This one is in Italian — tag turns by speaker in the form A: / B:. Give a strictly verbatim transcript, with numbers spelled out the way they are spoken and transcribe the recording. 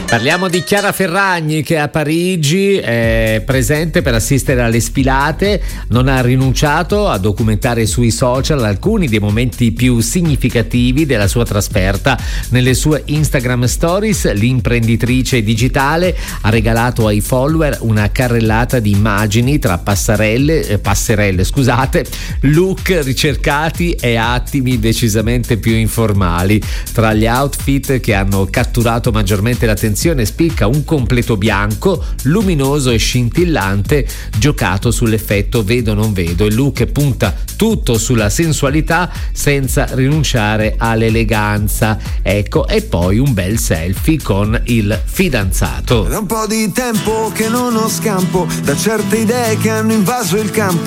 A: Parliamo di Chiara Ferragni, che a Parigi è presente per assistere alle sfilate. Non ha rinunciato a documentare sui social alcuni dei momenti più significativi della sua trasferta. Nelle sue Instagram stories l'imprenditrice digitale ha regalato ai follower una carrellata di immagini tra passarelle, eh, passerelle, scusate, look ricercati e attimi decisamente più informali. Tra gli outfit che hanno catturato maggiormente l'attenzione spicca un completo bianco luminoso e scintillante, giocato sull'effetto vedo non vedo. Il look punta tutto sulla sensualità senza rinunciare all'eleganza, ecco, e poi un bel selfie con il fidanzato.
B: Da un po' di tempo che non ho scampo da certe idee che hanno invaso il campo.